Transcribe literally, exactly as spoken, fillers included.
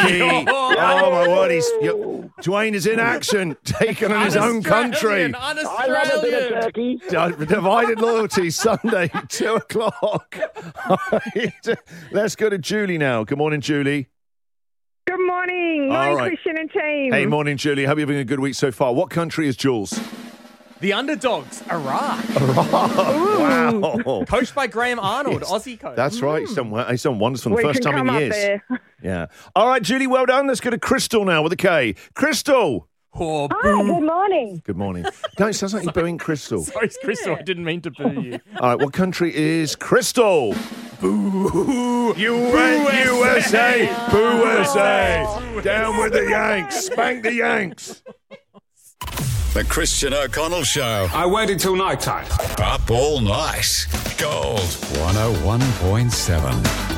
turkey. Oh, my word. He's, you, Dwayne is in action, taken on his own country. I love a bit of turkey. Divided Loyalty, Sunday, two o'clock. Let's go to Julie now. Good morning, Julie. Good morning. Morning, right. Christian and team. Hey, morning, Julie. Hope you're having a good week so far. What country is Jules? The underdogs, Iraq. Wow. Coached by Graham Arnold, Aussie coach. That's right. He's done, he's done wonders for the We first can time come in up years. there. Yeah. All right, Julie, well done. Let's go to Crystal now with a K. Crystal. Oh, Hi, good morning. Good morning. Don't, it sounds like you're booing Crystal. sorry, Crystal. I didn't mean to boo you. All right, what country is Crystal? Boo. U S A. Boo S A. Down with the Yanks. Spank the Yanks. The Christian O'Connell Show. I waited till night time. Up all night. Gold one oh one point seven.